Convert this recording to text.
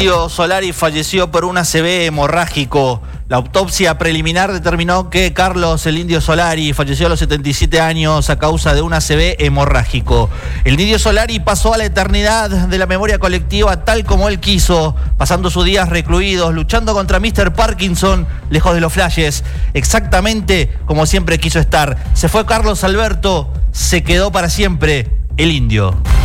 Indio Solari falleció por un ACV hemorrágico. La autopsia preliminar determinó que Carlos el Indio Solari falleció a los 77 años a causa de un ACV hemorrágico. El Indio Solari pasó a la eternidad de la memoria colectiva tal como él quiso, pasando sus días recluidos, luchando contra Mr. Parkinson, lejos de los flashes, exactamente como siempre quiso estar. Se fue Carlos Alberto, se quedó para siempre el Indio.